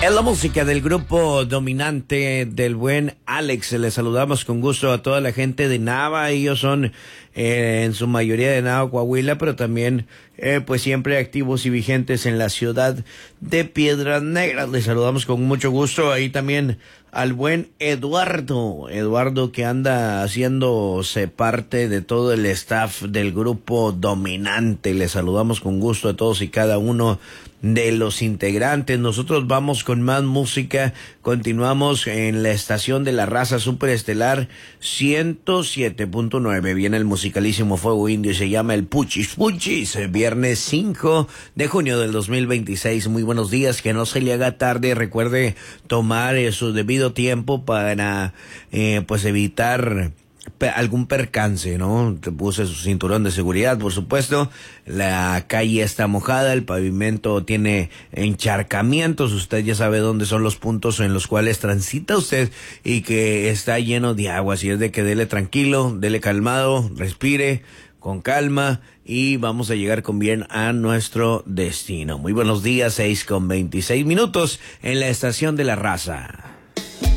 Es la música del grupo dominante del buen Alex. Les saludamos con gusto a toda la gente de Nava. Ellos son en su mayoría de Nava, Coahuila, pero también pues siempre activos y vigentes en la ciudad de Piedras Negras. Les saludamos con mucho gusto. Ahí también al buen Eduardo que anda haciéndose parte de todo el staff del grupo dominante. Les saludamos con gusto a todos y cada uno de los integrantes. Nosotros vamos con más música. Continuamos en la estación de la raza superestelar 107.9. Viene el musicalísimo Fuego Indio y se llama el Puchis Puchis. Viernes 5 de junio del 2026. Muy buenos días, que no se le haga tarde. Recuerde tomar su debido tiempo para pues evitar algún percance, ¿no? Que puse su cinturón de seguridad, por supuesto. La calle está mojada, el pavimento tiene encharcamientos. Usted ya sabe dónde son los puntos en los cuales transita usted y que está lleno de agua. Así es de que dele tranquilo, dele calmado, respire con calma y vamos a llegar con bien a nuestro destino. Muy buenos días, 6:26 en la estación de la raza.